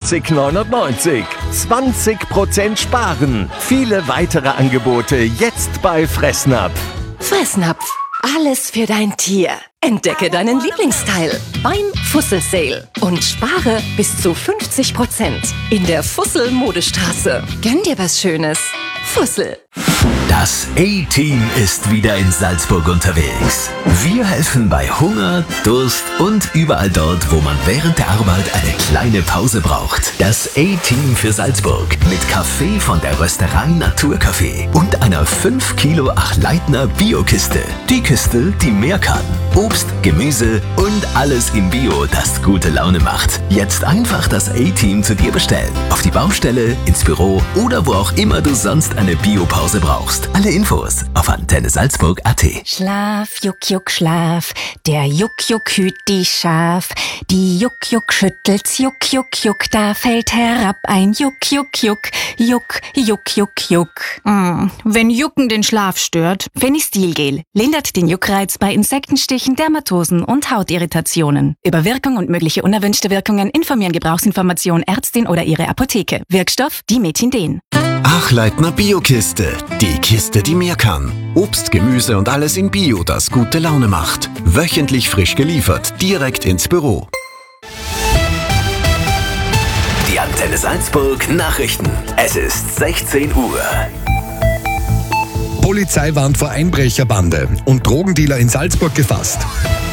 49,99. 20% sparen. Viele weitere Angebote jetzt bei Fressnapf. Fressnapf. Alles für dein Tier. Entdecke deinen Lieblingsteil beim Fussel-Sale und spare bis zu 50% in der Fussel-Modestraße. Gönn dir was Schönes. Fussel. Das A-Team ist wieder in Salzburg unterwegs. Wir helfen bei Hunger, Durst und überall dort, wo man während der Arbeit eine kleine Pause braucht. Das A-Team für Salzburg mit Kaffee von der Rösterei Naturkaffee und einer 5 Kilo Achleitner Bio-Kiste. Die Kiste, die mehr kann. Obst, Gemüse und alles im Bio, das gute Laune macht. Jetzt einfach das A-Team zu dir bestellen. Auf die Baustelle, ins Büro oder wo auch immer du sonst eine Biopause brauchst. Alle Infos auf antennesalzburg.at. Schlaf, Juck, Juck, Schlaf. Der Juck, Juck hüt die Schaf. Die Juck, Juck schüttelt's, Juck, Juck, Juck. Da fällt herab ein Juck, Juck, Juck. Juck, Juck, Juck, Juck. Wenn Jucken den Schlaf stört. Fenistilgel lindert den Juckreiz bei Insektenstichen, Dermatosen und Hautirritationen. Über Wirkung und mögliche unerwünschte Wirkungen informieren Gebrauchsinformation Ärztin oder ihre Apotheke. Wirkstoff Dimethinden. Achleitner Bio-Kiste. Die Kiste, die mehr kann. Obst, Gemüse und alles in Bio, das gute Laune macht. Wöchentlich frisch geliefert, direkt ins Büro. Die Antenne Salzburg Nachrichten. Es ist 16 Uhr. Polizei warnt vor Einbrecherbande und Drogendealer in Salzburg gefasst.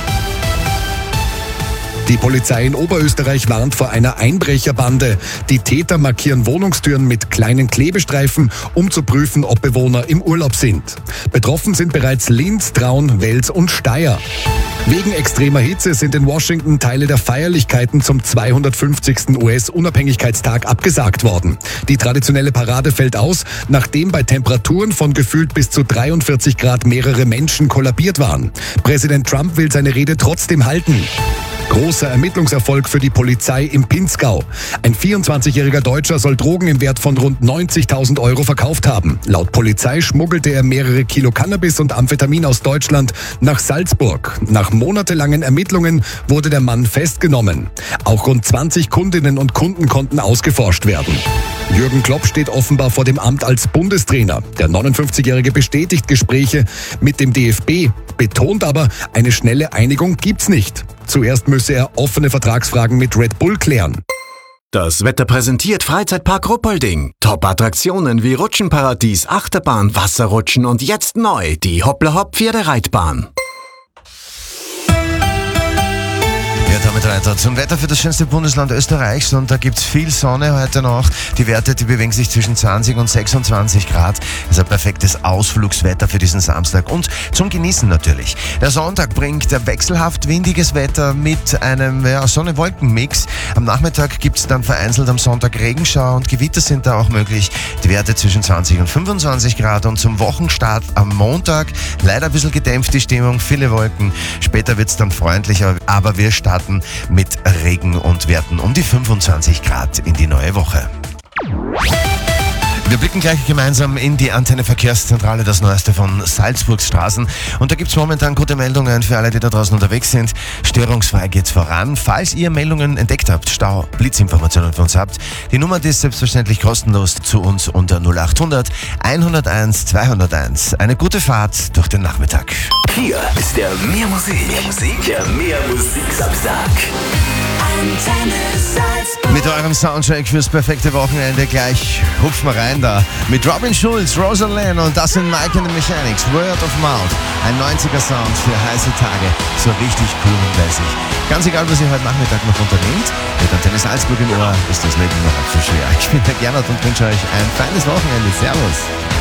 Die Polizei in Oberösterreich warnt vor einer Einbrecherbande. Die Täter markieren Wohnungstüren mit kleinen Klebestreifen, um zu prüfen, ob Bewohner im Urlaub sind. Betroffen sind bereits Linz, Traun, Wels und Steyr. Wegen extremer Hitze sind in Washington Teile der Feierlichkeiten zum 250. US-Unabhängigkeitstag abgesagt worden. Die traditionelle Parade fällt aus, nachdem bei Temperaturen von gefühlt bis zu 43 Grad mehrere Menschen kollabiert waren. Präsident Trump will seine Rede trotzdem halten. Großer Ermittlungserfolg für die Polizei im Pinzgau. Ein 24-jähriger Deutscher soll Drogen im Wert von rund 90.000 Euro verkauft haben. Laut Polizei schmuggelte er mehrere Kilo Cannabis und Amphetamin aus Deutschland nach Salzburg. Nach monatelangen Ermittlungen wurde der Mann festgenommen. Auch rund 20 Kundinnen und Kunden konnten ausgeforscht werden. Jürgen Klopp steht offenbar vor dem Amt als Bundestrainer. Der 59-Jährige bestätigt Gespräche mit dem DFB, betont aber, eine schnelle Einigung gibt's nicht. Zuerst müsse er offene Vertragsfragen mit Red Bull klären. Das Wetter präsentiert Freizeitpark Ruppolding. Top-Attraktionen wie Rutschenparadies, Achterbahn, Wasserrutschen und jetzt neu die Hoppla-Hopp-Pferdereitbahn. Ja, damit weiter zum Wetter für das schönste Bundesland Österreichs, und da gibt's viel Sonne heute noch. Die Werte, die bewegen sich zwischen 20 und 26 Grad. Das ist ein perfektes Ausflugswetter für diesen Samstag und zum Genießen natürlich. Der Sonntag bringt wechselhaft windiges Wetter mit einem Sonne-Wolken-Mix. Am Nachmittag gibt's dann vereinzelt am Sonntag Regenschauer und Gewitter sind da auch möglich. Die Werte zwischen 20 und 25 Grad, und zum Wochenstart am Montag leider ein bisschen gedämpft die Stimmung, viele Wolken. Später wird's dann freundlicher, aber wir starten mit Regen und Werten um die 25 Grad in die neue Woche. Wir blicken gleich gemeinsam in die Antenne Verkehrszentrale, das Neueste von Salzburgs Straßen. Und da gibt es momentan gute Meldungen für alle, die da draußen unterwegs sind. Störungsfrei geht's voran. Falls ihr Meldungen entdeckt habt, Stau, Blitzinformationen für uns habt, die Nummer die ist selbstverständlich kostenlos zu uns unter 0800 101 201. Eine gute Fahrt durch den Nachmittag. Hier ist der Mehr Musik. Der Mehr Musik Samstag. Antenne Salzburg. Mit eurem Soundtrack fürs perfekte Wochenende gleich hupfen wir rein da. Mit Robin Schulz, Rosalie und das sind Mike and the Mechanics, Word of Mouth. Ein 90er Sound für heiße Tage, so richtig cool und lässig. Ganz egal, was ihr heute Nachmittag noch unternehmt, mit Antenne Salzburg im Ohr ist das Leben noch allzu schwer. Ich bin der Gernot und wünsche euch ein feines Wochenende. Servus.